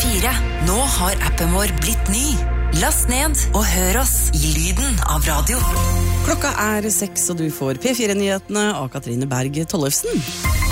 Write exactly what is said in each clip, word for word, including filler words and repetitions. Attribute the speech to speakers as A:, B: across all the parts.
A: fire. Nå har appen vår blitt ny. Last ned og hør oss i lyden av radio.
B: Klokka er seks, og du får P fire-nyhetene av Katrine Berg Tollefsen.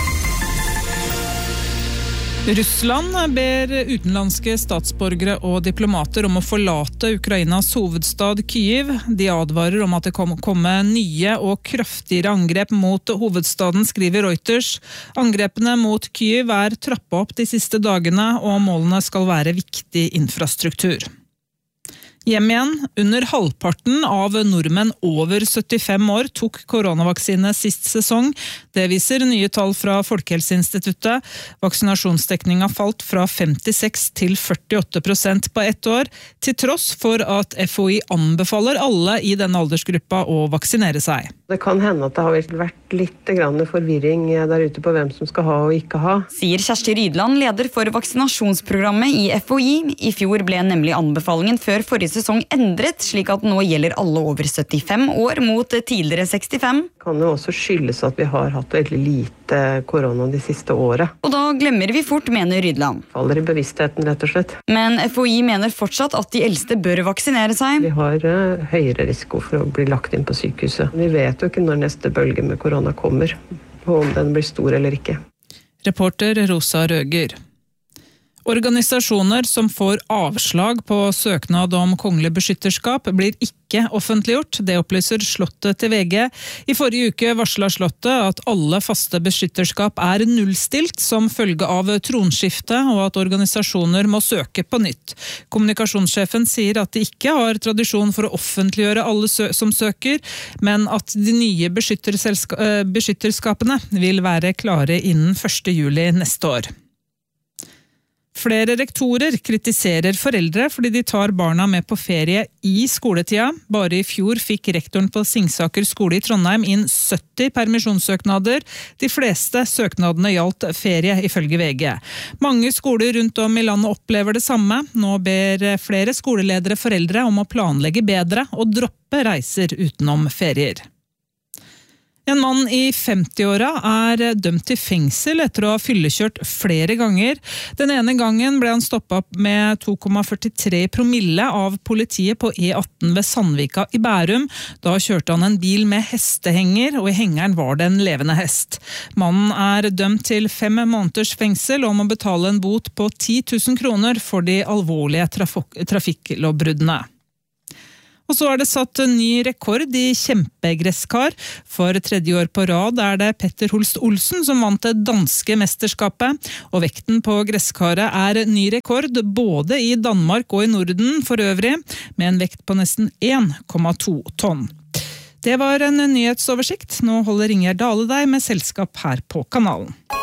C: Russland ber utenlandske statsborgere og diplomater om å forlate Ukrainas hovedstad Kyiv. De advarer om at det kommer komme nye og kraftigere angrep mot hovedstaden, skriver Reuters. Angrepene mot Kyiv er trappet opp de siste dagene, og målene skal være viktig infrastruktur. Hjem igjen. Under halvparten av nordmenn over syttifem år tok koronavaksine sist sesong. Det viser nye tall fra Folkehelseinstituttet. Vaksinasjonsdekningen falt fra femtiseks til førtiåtte prosent på ett år, til tross for at F H I anbefaler alle i denne aldersgruppa å vaksinere seg.
D: Det kan hende at det har vært litt grann forvirring der ute på hvem som skal ha og ikke ha.
E: Sier Kjersti Rydland, leder for vaksinasjonsprogrammet i F H I. I fjor ble nemlig anbefalingen før forrige sesong endret, slik at nå gjelder alle over syttifem år mot tidligere sekstifem.
D: Det kan jo også skyldes at vi har hatt veldig lite korona de siste året.
E: Og da glemmer vi fort, mener Rydland.
D: Faller i bevisstheten, rett og slett.
E: Men F H I mener fortsatt at de eldste bør vaksinere seg.
D: Vi har uh, høyere risiko for å bli lagt inn på sykehuset. Vi vet jo ikke når neste bølge med korona kommer, og om den blir stor eller ikke.
C: Reporter Rosa Røger. Organisasjoner som får avslag på søknad om kongelig beskytterskap blir ikke offentliggjort, det opplyser Slottet til V G. I forrige uke varslet Slottet at alle faste beskytterskap er nullstilt som følge av tronskifte, og at organisasjoner må søke på nytt. Kommunikasjonssjefen sier at de ikke har tradisjon for å offentliggjøre alle som søker, men at de nye beskytterskapene vil være klare innen første juli neste år. Flere rektorer kritiserer foreldre fordi de tar barna med på ferie i skoletida. Bare i fjor fikk rektoren på Singsaker skole i Trondheim inn sytti permisjonssøknader. De fleste søknadene gjaldt ferie, ifølge V G. Mange skoler rundt om i landet opplever det samme. Nå ber flere skoleledere foreldre om å planlegge bedre og droppe reiser utenom ferier. En mann i femtiåra er dømt til fengsel etter å ha fyllekjørt flere ganger. Den ene gangen ble han stoppet med to komma førtitre promille av politiet på E atten ved Sandvika i Bærum. Da kjørte han en bil med hestehenger, og i hengeren var det en levende hest. Mannen er dømt til fem måneders fengsel og må betale en bot på ti tusen kroner for de alvorlige traf- trafikklovbruddene. Og så er det satt en ny rekord i kjempegresskar. For tredje år på rad er det Petter Holst Olsen som vant det danske mesterskapet. Og vekten på gresskaret er ny rekord både i Danmark og i Norden for øvrig, med en vekt på nesten en komma to tonn. Det var en nyhetsoversikt. Nå holder Ingjerd Dale deg med selskap her på kanalen.